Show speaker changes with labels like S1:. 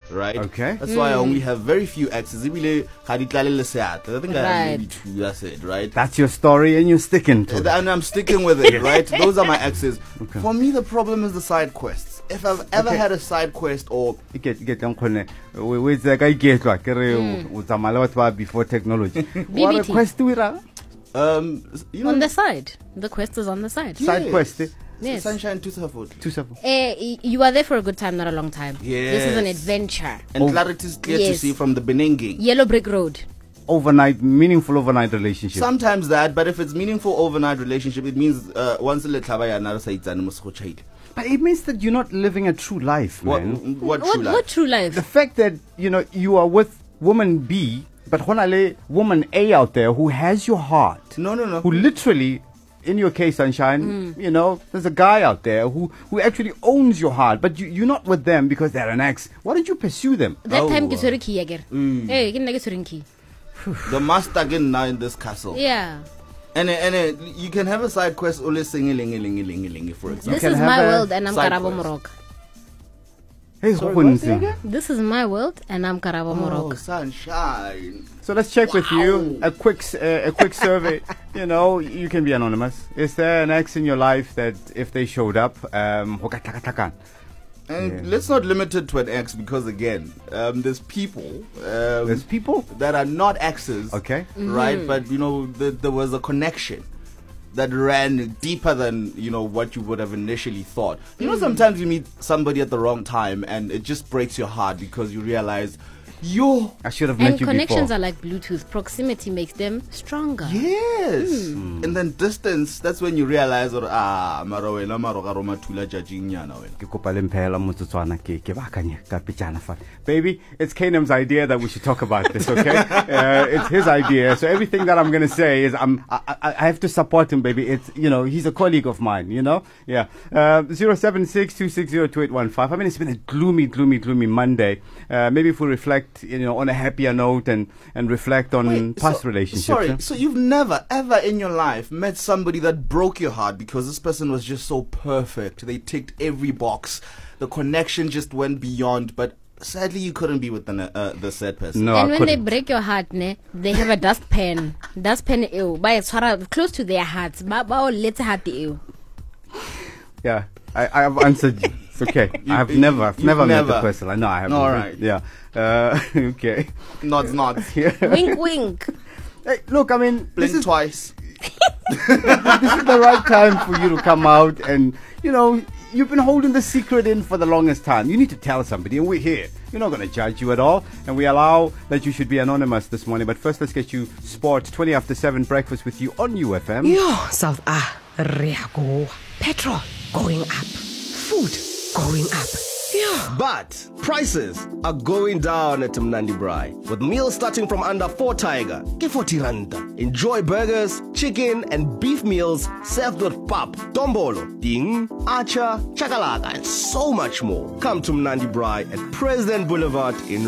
S1: right?
S2: Okay.
S1: That's why I only have very few exes. I think I have maybe 2, that's it, right?
S2: That's your story and you're sticking to it.
S1: And I'm sticking with it, right? Those are my exes. Okay. For me, the problem is the side quests. If I've ever had a side quest or...
S2: Get with the guy get like before technology. What a quest do we
S3: on the side. The quest is on the side.
S2: Side quest.
S3: Yes.
S1: Sunshine to Suffolk.
S3: You are there for a good time, not a long time.
S1: Yes.
S3: This is an adventure.
S1: And clarity is clear to see from the Benenging.
S3: Yellow brick road.
S2: Meaningful overnight relationship.
S1: Sometimes that, but if it's meaningful overnight relationship, it means once the
S2: But it means that you're not living a true life, man.
S1: What true life?
S3: What true life?
S2: The fact that, you are with woman B, but woman A out there who has your heart.
S1: No.
S2: Who literally, in your case, Sunshine, there's a guy out there who actually owns your heart, but you're not with them because they're an ex. Why don't you pursue them?
S3: That time, hey,
S1: the master again now in this castle.
S3: Yeah.
S1: And you can have a side quest only singing, for example.
S3: This is my world and I'm Karabo Morok.
S2: Hey,
S3: this is my world and I'm Karabo Morok.
S1: Sunshine.
S2: So let's check with you a quick survey. You can be anonymous. Is there an ex in your life that if they showed up,
S1: and let's not limit it to an ex because again, there's people.
S2: There's people
S1: that are not exes.
S2: Okay.
S1: Right, but there was a connection that ran deeper than what you would have initially thought. Sometimes you meet somebody at the wrong time and it just breaks your heart because you realize
S2: I should have met you before.
S3: And connections are like Bluetooth. Proximity makes them stronger.
S1: Yes. And then distance, that's when you realize baby,
S2: it's Kanam's idea that we should talk about this, okay? It's his idea. So everything that I'm going to say is I have to support him, baby. It's he's a colleague of mine, Yeah. 076-260-2815. I mean, it's been a gloomy Monday. Maybe if we reflect on a happier note and reflect on past relationships.
S1: Sorry, so you've never ever in your life met somebody that broke your heart because this person was just so perfect. They ticked every box. The connection just went beyond, but sadly you couldn't be with the said person.
S2: No,
S3: and when they break your heart, they have a dustpan. Dustpan close to their hearts.
S2: Yeah, I have answered you. It's okay. I've never met the person. I know I haven't.
S1: All right.
S2: Yeah. Okay.
S1: Nods.
S2: Yeah.
S3: Wink.
S2: Hey, look, I mean,
S1: blink twice.
S2: This is the right time for you to come out and, you've been holding the secret in for the longest time. You need to tell somebody, and we're here. We're not going to judge you at all, and we allow that you should be anonymous this morning. But first, let's get you sport 20 after 7 breakfast with you on UFM.
S4: South Riago. Petrol going up. Food going up.
S5: But prices are going down at Mnandi Braai. With meals starting from under 4 Tiger, get 40 rand. Enjoy burgers, chicken and beef meals served with pap, dombolo, ding, acha, chakalaka and so much more. Come to Mnandi Braai at President Boulevard in